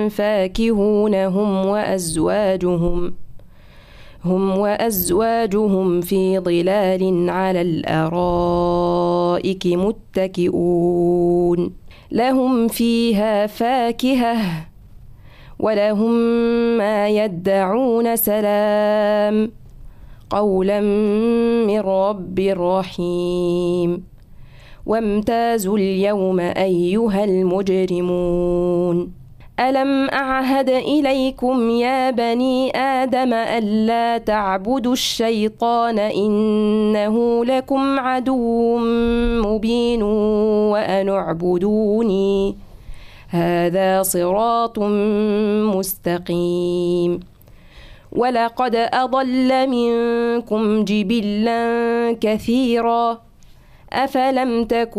فاكهون هم وأزواجهم في ظلال على الأرائك متكئون لهم فيها فاكهة ولهم ما يدعون سلام قولا من رب رحيم وامتازوا اليوم أيها المجرمون ألم أعهد إليكم يا بني آدم ألا تعبدوا الشيطان إنه لكم عدو مبين وأن اعبدوني هذا صراط مستقيم ولقد أضل منكم جبلا كثيرا أفلم تكونوا